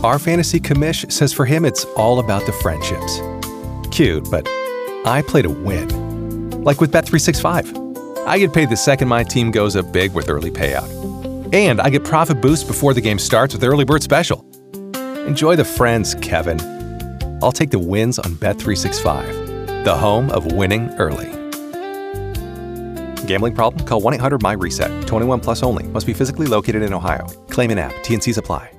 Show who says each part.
Speaker 1: Our fantasy commish says for him it's all about the friendships. Cute, but I play to win. Like with Bet365. I get paid the second my team goes up big with early payout. And I get profit boost before the game starts with Early Bird Special. Enjoy the friends, Kevin. I'll take the wins on Bet365, the home of winning early. Gambling problem? Call 1-800-MY-RESET. 21 plus only. Must be physically located in Ohio. Claim in app. T&Cs apply.